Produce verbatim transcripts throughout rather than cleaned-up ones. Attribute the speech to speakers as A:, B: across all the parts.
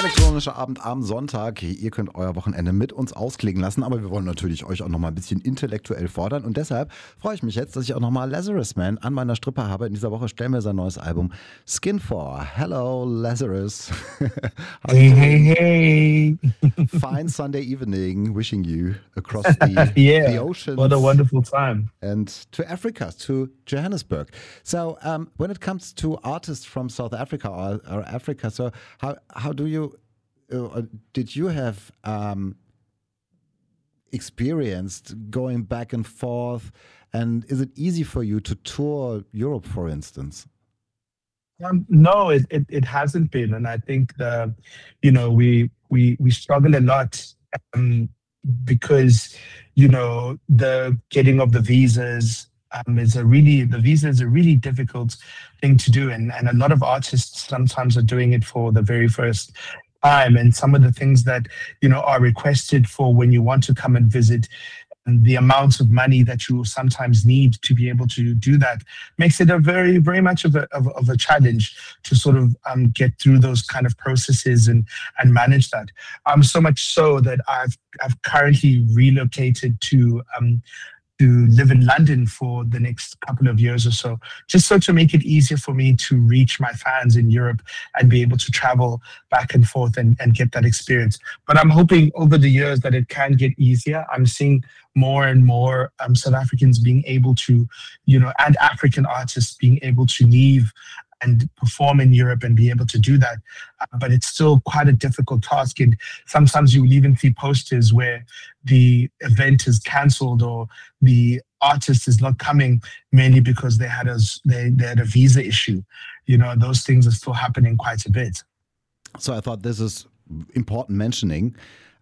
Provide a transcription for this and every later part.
A: Elektronischer Abend am Sonntag. Ihr könnt euer Wochenende mit uns ausklingen lassen, aber wir wollen natürlich euch auch noch mal ein bisschen intellektuell fordern und deshalb freue ich mich jetzt, dass ich auch noch mal Lazarus Man an meiner Strippe habe. In dieser Woche stellen wir sein neues Album Skin vor. Hello Lazarus.
B: Hey, hey, hey.
A: Fine Sunday evening, wishing you across the,
B: yeah,
A: the ocean.
B: What a wonderful time.
A: And to Africa, to Johannesburg. So um, when it comes to artists from South Africa or, or Africa, so how how do you uh, did you have um, experienced going back and forth, and is it easy for you to tour Europe, for instance?
B: Um, no, it, it it hasn't been, and I think the, you know, we we we struggle a lot um, because, you know, the getting of the visas um, is a really the visa is a really difficult thing to do, and and a lot of artists sometimes are doing it for the very first time, and some of the things that, you know, are requested for when you want to come and visit, and the amounts of money that you sometimes need to be able to do that makes it a very, very much of a, of, of a challenge to sort of um, get through those kind of processes and, and manage that. Um, so much so that I've, I've currently relocated to, um, to live in London for the next couple of years or so, just so to make it easier for me to reach my fans in Europe and be able to travel back and forth and, and get that experience. But I'm hoping over the years that it can get easier. I'm seeing more and more um, South Africans being able to, you know, and African artists being able to leave and perform in Europe and be able to do that. Uh, but it's still quite a difficult task. And sometimes you will even see posters where the event is cancelled or the artist is not coming mainly because they had a, they, they had a visa issue. You know, those things are still happening quite a bit.
A: So I thought this is important mentioning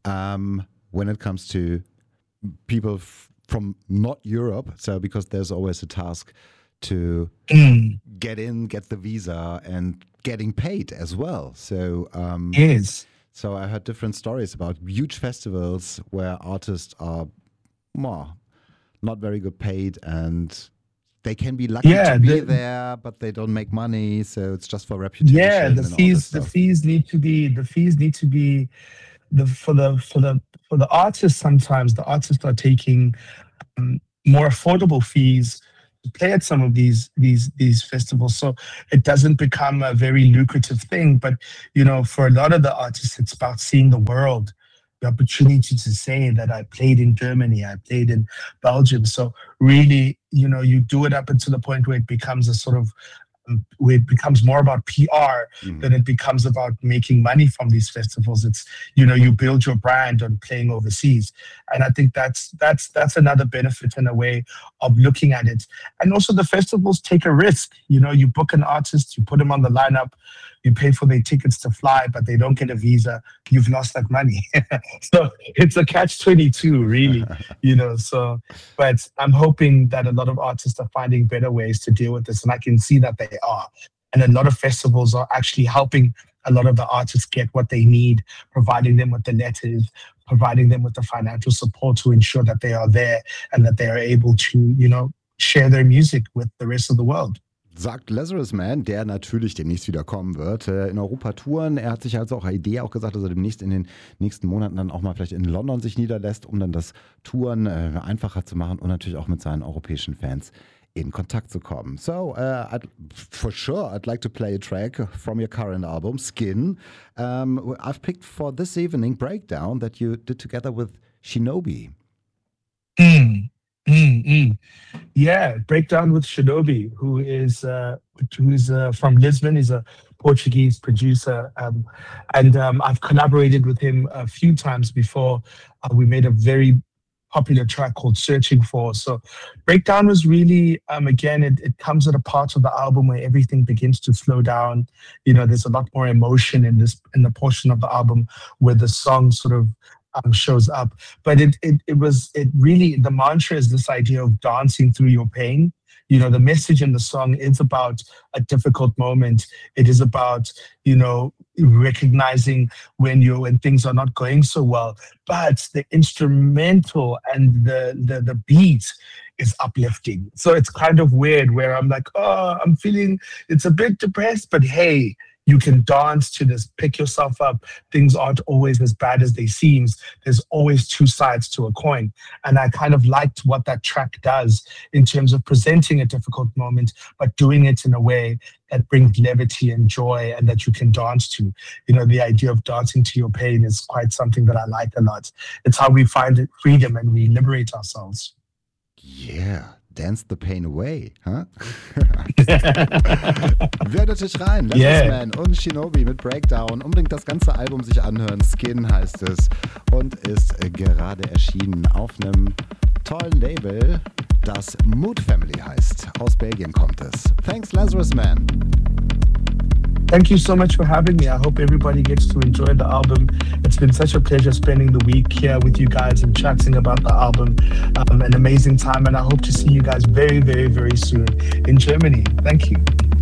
A: um, when it comes to people f- from not Europe. So because there's always a task to
B: mm.
A: get in, get the visa, and getting paid as well. So um,
B: yes.
A: So I heard different stories about huge festivals where artists are well, not very good paid, and they can be lucky
B: yeah,
A: to be
B: the,
A: there, but they don't make money. So it's just for reputation.
B: Yeah, the
A: and
B: fees,
A: all
B: the fees need to be, the fees need to be, the for the for the for the artists. Sometimes the artists are taking um, more affordable fees to play at some of these these these festivals, so it doesn't become a very lucrative thing. But you know, for a lot of the artists, it's about seeing the world, the opportunity to say that I played in Germany, I played in Belgium. So really, you know, you do it up until the point where it becomes a sort of where it becomes more about P R mm. than it becomes about making money from these festivals. It's, you know, you build your brand on playing overseas. And I think that's that's that's another benefit in a way of looking at it. And also the festivals take a risk. You know, you book an artist, you put them on the lineup, you pay for their tickets to fly, but they don't get a visa, you've lost that money. So it's a catch twenty-two, really, you know. So, but I'm hoping that a lot of artists are finding better ways to deal with this, and I can see that they are. And a lot of festivals are actually helping a lot of the artists get what they need, providing them with the letters, providing them with the financial support to ensure that they are there and that they are able to, you know, share their music with the rest of the world.
A: Sagt Lazarus Man, der natürlich demnächst wieder kommen wird, in Europa touren. Er hat sich also auch eine Idee auch gesagt, dass er demnächst in den nächsten Monaten dann auch mal vielleicht in London sich niederlässt, um dann das Touren äh, einfacher zu machen und natürlich auch mit seinen europäischen Fans in Kontakt zu kommen. So, uh, I'd, for sure, I'd like to play a track from your current album, Skin. Um, I've picked for this evening Breakdown that you did together with Shinobi.
B: Mm. Mm, mm. Yeah, Breakdown with Shinobi, who is uh, who is uh, from Lisbon. He's a Portuguese producer, um, and um, I've collaborated with him a few times before. Uh, we made a very popular track called Searching For. So Breakdown was really, um, again, it, it comes at a part of the album where everything begins to slow down. You know, there's a lot more emotion in this in the portion of the album where the song sort of Um, shows up. But it, it it was it really, the mantra is this idea of dancing through your pain. You know, the message in the song is about a difficult moment. It is about, you know, recognizing when you when things are not going so well. But the instrumental and the the the beat is uplifting. So it's kind of weird where I'm like, oh, I'm feeling it's a bit depressed, but hey, you can dance to this, pick yourself up. Things aren't always as bad as they seem. There's always two sides to a coin. And I kind of liked what that track does in terms of presenting a difficult moment, but doing it in a way that brings levity and joy and that you can dance to. You know, the idea of dancing to your pain is quite something that I like a lot. It's how we find freedom and we liberate ourselves.
A: Yeah. Dance the pain away, huh? Wer natürlich rein, Lazarus yeah. Man und Shinobi mit Breakdown. Unbedingt das ganze Album sich anhören. Skin heißt es und ist gerade erschienen auf einem tollen Label, das Mood Family heißt. Aus Belgien kommt es. Thanks, Lazarus Man.
B: Thank you so much for having me. I hope everybody gets to enjoy the album. It's been such a pleasure spending the week here with you guys and chatting about the album. Um, an amazing time, and I hope to see you guys very, very, very soon in Germany. Thank you.